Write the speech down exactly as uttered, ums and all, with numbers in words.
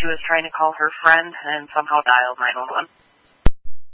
she was trying to call her friend and somehow dialed nine one one.